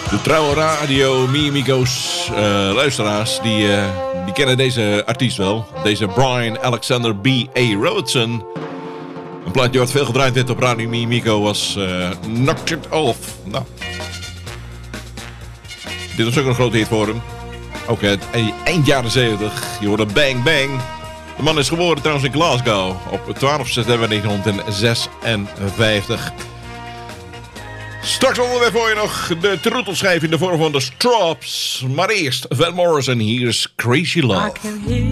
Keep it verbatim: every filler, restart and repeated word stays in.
De trouwe radio Mimico's uh, luisteraars, die, uh, die kennen deze artiest wel. Deze Brian Alexander B A Robertson. Een plaatje wat veel gedraaid werd op Radio Mimico was uh, Knocked It Off. Nou. Dit was ook een grote hit voor hem. Ook het eind jaren zeventig. Je hoorde Bang Bang. De man is geboren trouwens in Glasgow op twaalf september negentien zesenvijftig. Straks onderweg voor je nog de troetelschijf in de vorm van de Strops. Maar eerst Van Morrison, hier is Crazy Love.